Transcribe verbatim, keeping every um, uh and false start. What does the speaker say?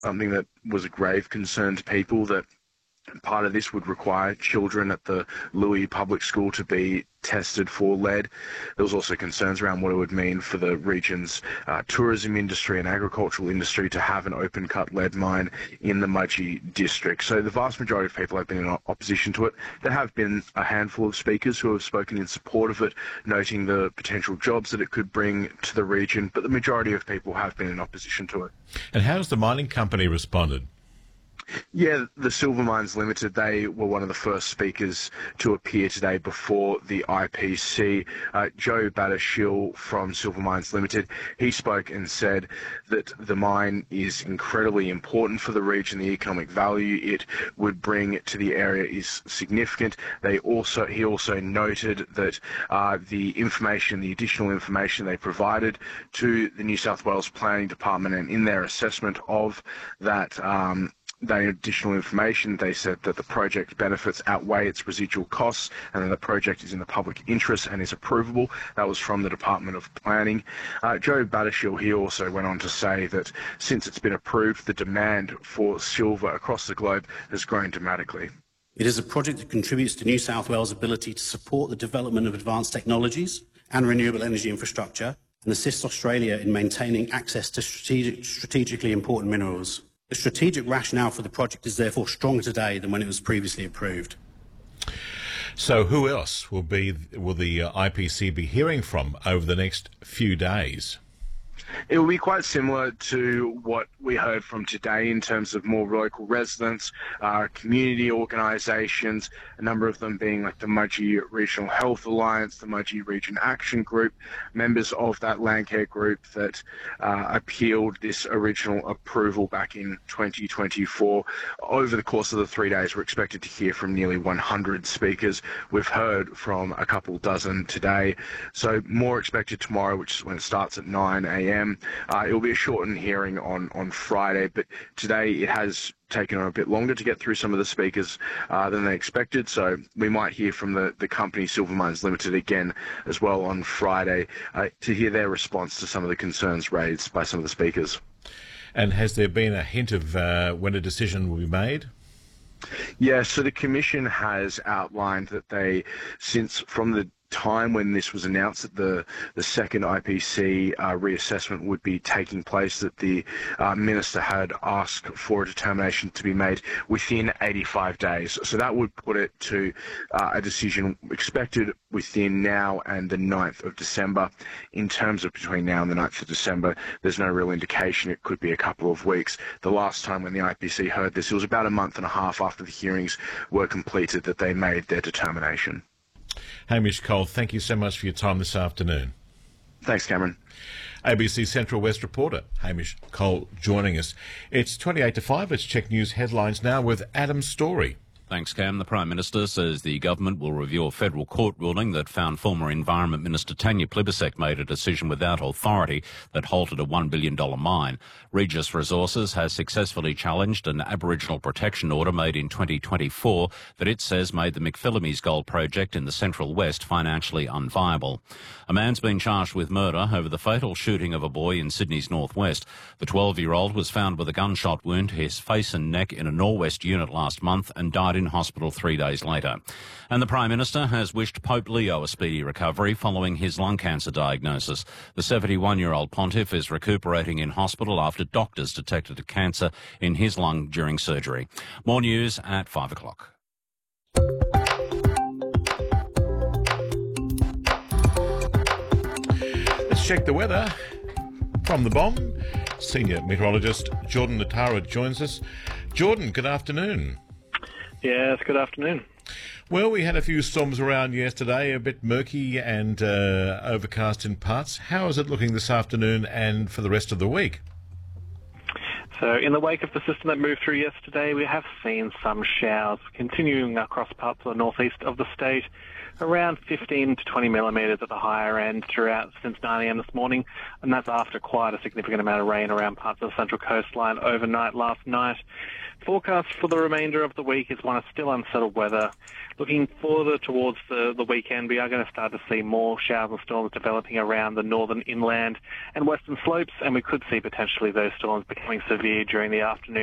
something that was a grave concern to people, that part of this would require children at the Louis Public School to be tested for lead. There was also concerns around what it would mean for the region's uh, tourism industry and agricultural industry to have an open-cut lead mine in the Mudgee district. So the vast majority of people have been in opposition to it. There have been a handful of speakers who have spoken in support of it, noting the potential jobs that it could bring to the region, but the majority of people have been in opposition to it. And how has the mining company responded? Yeah, the Silver Mines Limited, they were one of the first speakers to appear today before the I P C. Uh, Joe Battershill from Silver Mines Limited, he spoke and said that the mine is incredibly important for the region. The economic value it would bring to the area is significant. They also, he also noted that uh, the information, the additional information they provided to the New South Wales Planning Department, and in their assessment of that um, That additional information, they said that the project benefits outweigh its residual costs and that the project is in the public interest and is approvable. That was from the Department of Planning. Uh, Joe Battershill, he also went on to say that since it's been approved, the demand for silver across the globe has grown dramatically. It is a project that contributes to New South Wales' ability to support the development of advanced technologies and renewable energy infrastructure and assists Australia in maintaining access to strategic, strategically important minerals. The strategic rationale for the project is therefore stronger today than when it was previously approved. So who else will be will the uh, I P C be hearing from over the next few days? It will be quite similar to what we heard from today in terms of more local residents, uh, community organisations, a number of them being like the Mudgee Regional Health Alliance, the Mudgee Region Action Group, members of that Landcare group that uh, appealed this original approval back in twenty twenty-four. Over the course of the three days, we're expected to hear from nearly one hundred speakers. We've heard from a couple dozen today, so more expected tomorrow, which is when it starts at nine a m Uh, it will be a shortened hearing on, on Friday, but today it has taken a bit longer to get through some of the speakers uh, than they expected, so we might hear from the, the company Silver Mines Limited again as well on Friday uh, to hear their response to some of the concerns raised by some of the speakers. And has there been a hint of uh, when a decision will be made? Yeah, so the Commission has outlined that they, since from the time when this was announced that the, the second I P C uh, reassessment would be taking place, that the uh, Minister had asked for a determination to be made within eighty-five days. So that would put it to uh, a decision expected within now and the ninth of December. In terms of between now and the ninth of December, there's no real indication. It could be a couple of weeks. The last time when the I P C heard this, it was about a month and a half after the hearings were completed that they made their determination. Hamish Cole, thank you so much for your time this afternoon. Thanks, Cameron. A B C Central West reporter Hamish Cole joining us. It's twenty-eight to five. Let's check news headlines now with Adam Story. Thanks, Cam. The Prime Minister says the government will review a federal court ruling that found former Environment Minister Tanya Plibersek made a decision without authority that halted a one billion dollars mine. Regis Resources has successfully challenged an Aboriginal protection order made in twenty twenty-four that it says made the McPhillamys Gold Project in the Central West financially unviable. A man's been charged with murder over the fatal shooting of a boy in Sydney's northwest. The twelve-year-old was found with a gunshot wound to his face and neck in a Norwest unit last month and died in hospital three days later. And the Prime Minister has wished Pope Leo a speedy recovery following his lung cancer diagnosis. The seventy-one-year-old pontiff is recuperating in hospital after doctors detected a cancer in his lung during surgery. More news at five o'clock. Let's check the weather from the bomb. Senior meteorologist Jordan Natara joins us. Jordan, good afternoon. Yes, good afternoon. Well, we had a few storms around yesterday, a bit murky and uh, overcast in parts. How is it looking this afternoon and for the rest of the week? So in the wake of the system that moved through yesterday, we have seen some showers continuing across parts of the northeast of the state, around fifteen to twenty millimetres at the higher end throughout since nine a m this morning, and that's after quite a significant amount of rain around parts of the central coastline overnight last night. Forecast for the remainder of the week is one of still unsettled weather. Looking further towards the, the weekend, we are going to start to see more showers and storms developing around the northern inland and western slopes, and we could see potentially those storms becoming severe during the afternoon.